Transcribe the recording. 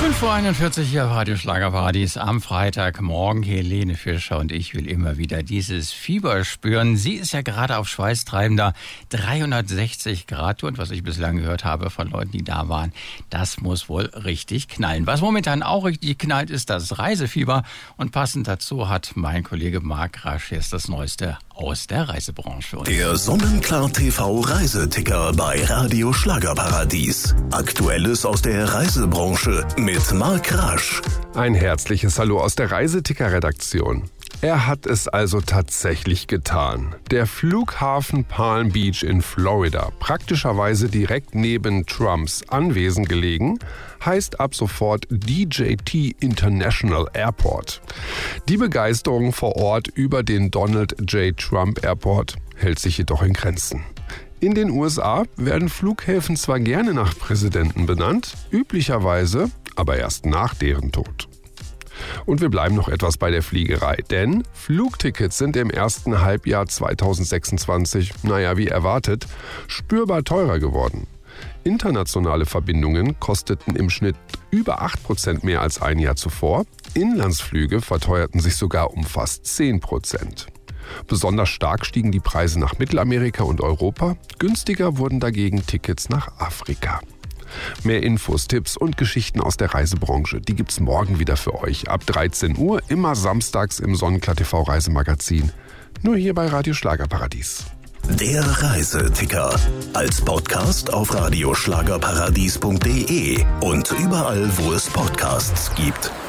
5:41 Uhr hier Radio Schlagerparadies am Freitagmorgen. Helene Fischer und ich will immer wieder dieses Fieber spüren. Sie ist ja gerade auf schweißtreibender 360 Grad. Und was ich bislang gehört habe von Leuten, die da waren, das muss wohl richtig knallen. Was momentan auch richtig knallt, ist das Reisefieber. Und passend dazu hat mein Kollege Marc Rasch jetzt das Neueste aus der Reisebranche. Der Sonnenklar TV Reiseticker bei Radio Schlagerparadies. Aktuelles aus der Reisebranche mit Marc Rasch. Ein herzliches Hallo aus der Reiseticker-Redaktion. Er hat es also tatsächlich getan. Der Flughafen Palm Beach in Florida, praktischerweise direkt neben Trumps Anwesen gelegen, heißt ab sofort DJT International Airport. Die Begeisterung vor Ort über den Donald J. Trump Airport hält sich jedoch in Grenzen. In den USA werden Flughäfen zwar gerne nach Präsidenten benannt, üblicherweise aber erst nach deren Tod. Und wir bleiben noch etwas bei der Fliegerei, denn Flugtickets sind im ersten Halbjahr 2026, wie erwartet, spürbar teurer geworden. Internationale Verbindungen kosteten im Schnitt über 8% mehr als ein Jahr zuvor. Inlandsflüge verteuerten sich sogar um fast 10%. Besonders stark stiegen die Preise nach Mittelamerika und Europa. Günstiger wurden dagegen Tickets nach Afrika. Mehr Infos, Tipps und Geschichten aus der Reisebranche, die gibt's morgen wieder für euch. Ab 13 Uhr, immer samstags im Sonnenklar TV Reisemagazin. Nur hier bei Radio Schlagerparadies. Der Reiseticker. Als Podcast auf radioschlagerparadies.de und überall, wo es Podcasts gibt.